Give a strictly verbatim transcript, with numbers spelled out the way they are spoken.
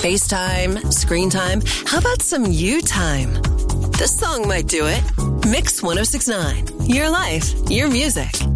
FaceTime, screen time. How about some you time? This song might do it. Mix one oh six point nine. Your life, your music.